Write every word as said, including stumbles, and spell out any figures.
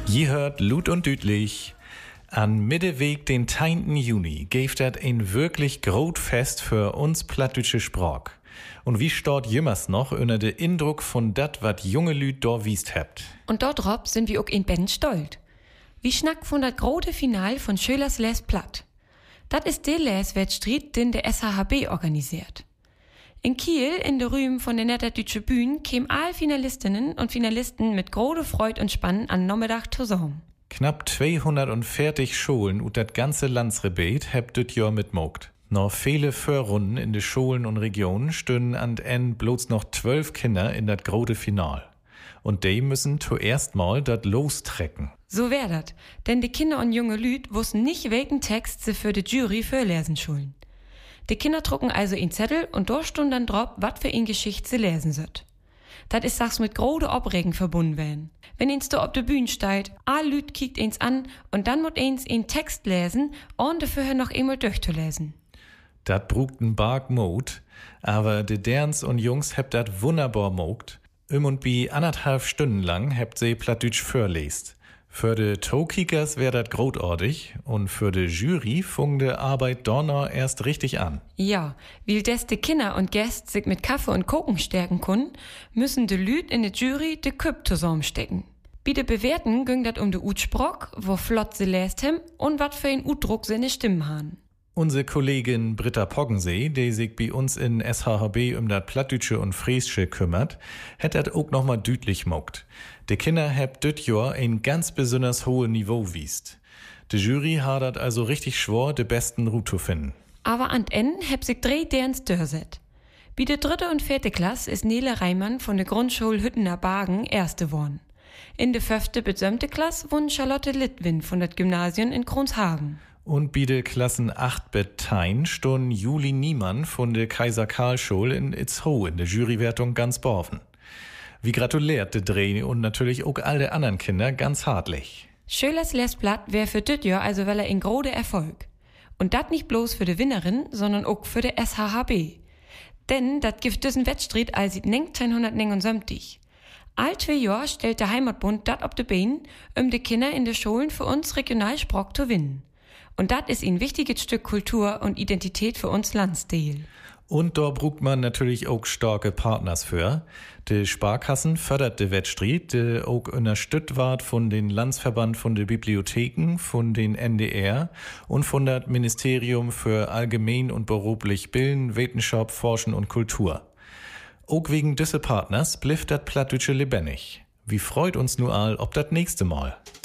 Je hört Lut und Dütlich. An Mitteweg den zehnten Juni gäft dat ein wirklich grot Fest für uns plattdütsche Sprach. Und wie stort jümmers noch unter de Indruck von dat, wat junge Lüd do wiest hebt. Und dort rob sind wir auch in Ben stolz. Wie schnack von dat grote Final von Schölers Les Platt. Dat ist der Les-Wettstreit, den der S H H B organisiert. In Kiel, in der Rühm von der Netterdütsche Bühn, kämen all Finalistinnen und Finalisten mit große Freude und Spannen an Nachmittag zusammen. Knapp zweihundertvierzig Schulen und dat ganze Landsrebet hebt düt Jahr mitmogt. Noch viele Vorrunden in de Schulen und Regionen stünden an en bloß noch zwölf Kinder in dat grote Final. Und die müssen zuerst mal dat lostrecken. So wär dat, denn die Kinder und junge Lüd wussten nicht, welchen Text sie für die Jury vorlesen schulen. Die Kinder drucken also in Zettel und dort stund dann drauf, wat für in Geschichte sie lesen sollt. Dat is sachs mit grode Opregen verbunden werden. Wenn ins da ob de Bühne steigt, all Lüd kiekt ins an und dann mut ins in Text lesen und dafür noch einmal durchzulesen. Dat brugt n Barg Mut, aber de Derns und Jungs hebt dat wunderbar mogt. Um und bi anderthalb Stunden lang hebt sie plattdütsch vorlest. Für de Toekickers wär dat grotordig und für de Jury fung de Arbeit donner erst richtig an. Ja, weil des de Kinder und Gäste sich mit Kaffee und Koken stärken können, müssen de Lüd in de Jury de Köp zusammenstecken. Bi de Bewerten ging dat um de Utsprock, wo flott sie läst hem und wat für ein Utdruck seine Stimmen han. Unsere Kollegin Britta Poggensee, die sich bei uns in S H H B um dat Plattdütsche und Friesische kümmert, hätt dat auch noch mal dütlich mogt. De Kinder heb düt Jahr ein ganz besonders hohe Niveau wiest. De Jury hadert also richtig schwor, de besten Route zu finden. Aber an en heb sich drei derns dörset. Bi de dritte und vierte Klasse ist Nele Reimann von der Grundschule Hüttener Bargen erste worden. In de fünfte bis siebte Klasse won Charlotte Litwin von dat Gymnasium in Kronshagen. Und bei de Klassen acht bis zehn stund Juli Niemann von der Kaiser-Karl-Schule in Itzhoe in der Jurywertung ganz borfen. Wie gratuliert de Dreh und natürlich auch alle anderen Kinder ganz hartlich. Schölers Les Platt wär für düt Jahr also weil er in grode Erfolg. Und dat nicht bloß für de Winnerin, sondern auch für de S H H B. Denn dat gibt diesen Wettstreit als neunzehnhundertneunundsiebzig. All zwei Jahr stellt der Heimatbund dat op de Bein, um de Kinder in de Schulen für uns Regionalsprach zu gewinnen. Und dat ist ein wichtiges Stück Kultur und Identität für uns Landsdeel. Und da brugt man natürlich auch starke Partners für. Die Sparkassen fördert de Wettstreit, die auch unterstützt ward von den Landsverband von den Bibliotheken, von den N D R und von das Ministerium für Allgemein und beruflich Bilden, Wissenschaft, Forschen und Kultur. Auch wegen diese Partners blifft dat Plattdütsche lebendig. Wie freut uns nur all ob dat nächste Mal.